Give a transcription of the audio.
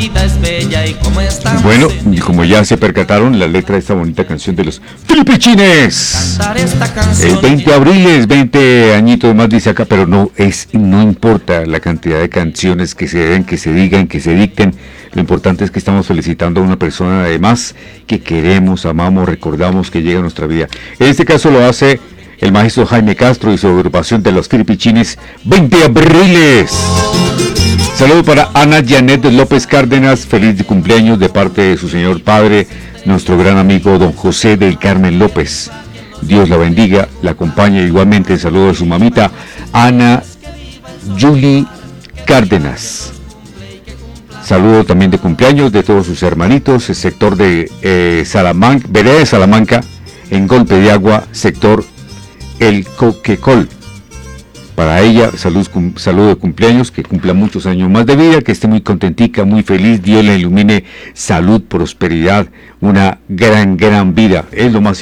Bueno, y como ya se percataron, la letra de esta bonita canción de los Filipichines. El 20 de abril es 20 añitos más, dice acá, pero no importa la cantidad de canciones que se den, que se digan, que se dicten. Lo importante es que estamos felicitando a una persona además que queremos, amamos, recordamos que llega a nuestra vida. En este caso lo hace el maestro Jaime Castro y su agrupación de los Filipichines, 20 abriles. Saludo para Ana Janet López Cárdenas, feliz de cumpleaños de parte de su señor padre, nuestro gran amigo don José del Carmen López. Dios la bendiga, la acompaña igualmente. Saludo a su mamita Ana Julie Cárdenas. Saludo también de cumpleaños de todos sus hermanitos, el sector de Salamanca, vereda de Salamanca, en Golpe de Agua, sector El Coquecol. Para ella, saludo de cumpleaños, que cumpla muchos años más de vida, que esté muy contentica, muy feliz, Dios la ilumine, salud, prosperidad, una gran vida, es lo más